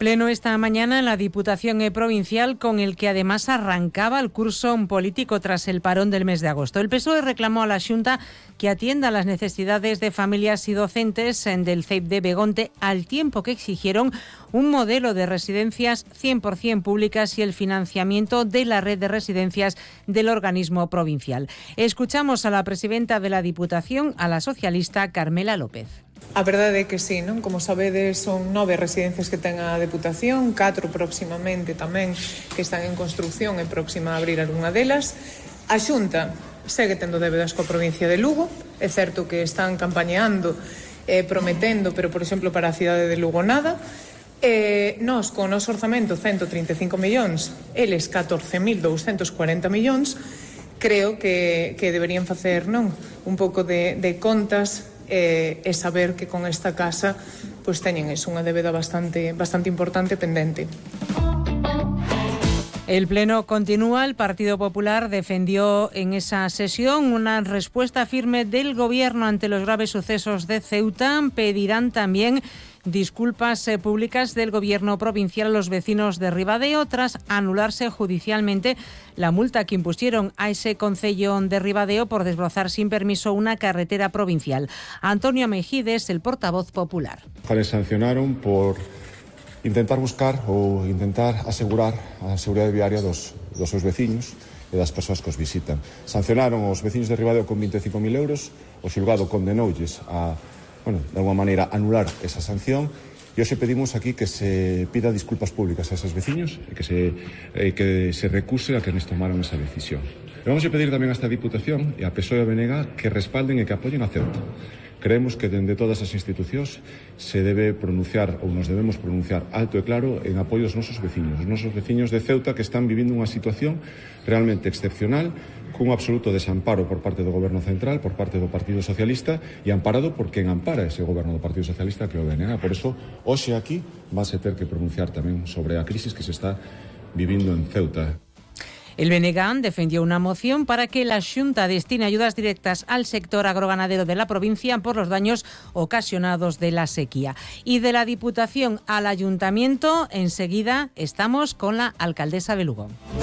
Pleno esta mañana en la Diputación Provincial, con el que además arrancaba el curso político tras el parón del mes de agosto. El PSOE reclamó a la Xunta que atienda las necesidades de familias y docentes del CEIP de Begonte, al tiempo que exigieron un modelo de residencias 100% públicas y el financiamiento de la red de residencias del organismo provincial. Escuchamos a la presidenta de la Diputación, a la socialista Carmela López. A verdade é que sí, non? Como sabedes, son 9 residencias que ten a Deputación, 4 próximamente tamén que están en construcción e próxima a abrir algunha delas. A Xunta segue tendo débedas coa provincia de Lugo. É certo que están campañeando, prometendo, pero, por exemplo, para a cidade de Lugo nada. Nós, con o noso orzamento, 135 millóns, eles 14.240 millóns, creo que deberían facer, non, un pouco de contas e saber que con esta casa pues teñen unha débeda bastante importante pendente. El pleno continúa. El Partido Popular defendió en esa sesión una respuesta firme del Gobierno ante los graves sucesos de Ceuta. Pedirán también disculpas públicas del Gobierno provincial a los vecinos de Ribadeo tras anularse judicialmente la multa que impusieron a ese concello de Ribadeo por desbrozar sin permiso una carretera provincial. Antonio Mejides, el portavoz popular. Les sancionaron por intentar buscar ou intentar asegurar a seguridade viaria dos seus veciños e das persoas que os visitan. Sancionaron os veciños de Ribadeo con 25.000 euros, o xulgado condenoulles a, de alguma maneira, anular esa sanción, e hoxe pedimos aquí que se pida disculpas públicas a esos veciños e que se recuse a que nos tomaron esa decisión. E vamos a pedir tamén a esta Diputación e a PSOE e a BNG que respalden e que apoyen a Ceuta. Creemos que dende todas as institucións se debe pronunciar, ou nos debemos pronunciar alto e claro en apoio aos nosos veciños de Ceuta, que están vivindo unha situación realmente excepcional, cun absoluto desamparo por parte do Goberno Central, por parte do Partido Socialista, e amparado por quen ampara ese Goberno do Partido Socialista, que é o BNG. Por eso, hoxe aquí vas a ter que pronunciar tamén sobre a crisis que se está vivindo en Ceuta. El BNG defendió una moción para que la Xunta destine ayudas directas al sector agroganadero de la provincia por los daños ocasionados de la sequía. Y de la Diputación al Ayuntamiento, enseguida estamos con la alcaldesa de Lugo.